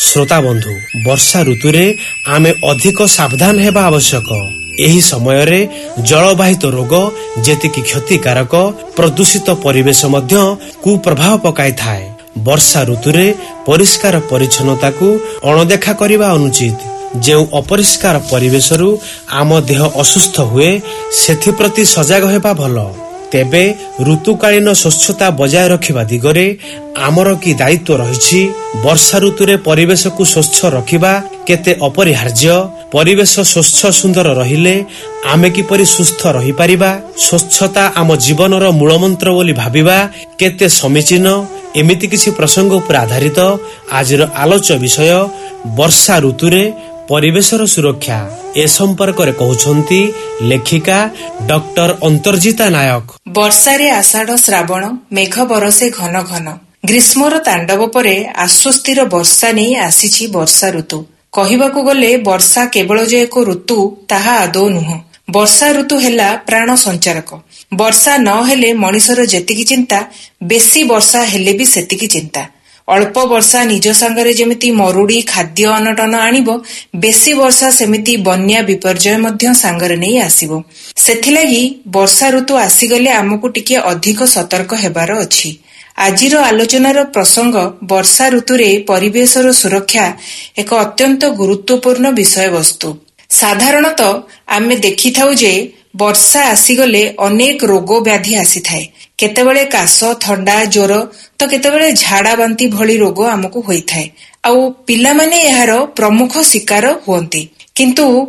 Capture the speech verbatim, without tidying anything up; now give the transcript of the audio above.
श्रोता बंधु वर्षा ऋतु रे आमे अधिक सावधान हेबा आवश्यक। एही समय रे जलवाहित रोग जेतिकी क्षतिकारक प्रदूषित परिवेश मध्य कुप्रभाव पकाई थाए। वर्षा ऋतु रे परिष्कार परिच्छन्नता को अणदेखा करिबा अनुचित। जेउ अपरिष्कार परिवेश रु आम देह असुस्थ हुए सेथि प्रति सजग हेबा भलो। तेबे ऋतुकालीन स्वच्छता बजाय रखिबा दिगरे आमर की दायित्व रहिछि। वर्षा ऋतु रे परिवेश को स्वच्छ रखिबा केते अपरिहार्य। परिवेश स्वच्छ सुंदर रहिले आमे किपरि सुस्थ रहि परिबा। स्वच्छता आम जीवनर मूलमंत्र बोली भाबिबा केते समीचीन। एमिति किछि प्रसंग उपर आधारित आजिर आलोच्य विषय वर्षा ऋतु रे परिवेशर सुरक्षा। ए संपर्क रे कहउछंती लेखिका डॉक्टर अंतर्जिता नायक। वर्षारे आषाढ़ श्रावण मेघ बरसे घन घन। ग्रीष्मर तांडव परे आश्वस्तिर वर्षा नहीं आसीछि वर्षा ऋतु। कहिबाकू गले वर्षा केवल जे एक ऋतु ताहा आदौ नुह। वर्षा ऋतु हेला प्राण संचारक। वर्षा न हेले मनिषर जेतिकी चिंता बेसी वर्षा हेले भी सेतिकी चिंता। अल्प वर्षा निज संगरे जेमिति मरुड़ी खाद्य अनटन आनिबो, बेसी वर्षा सेमिति बन्या विपर्जय मध्य सांगरे नहीं आसिबो। सेथिलागी वर्षा ऋतु आसीगले आमको टिके अधिक सतर्क हेबार अछि। आजिर आलोचनार प्रसंग वर्षा ऋतुरे परिवेशर सुरक्षा एक अत्यंत गुरुत्वपूर्ण विषय वस्तु। साधारणतः आमे देखिथाउ जे वर्षा आसीगले अनेक रोग व्याधि आसी थाए। केतेबेले काश थंडा ज्वर तो केतेबेले झाड़ा बांती भली रोग आमको होई थाए। आउ पिला माने एहार प्रमुख शिकार हुअंती। किंतु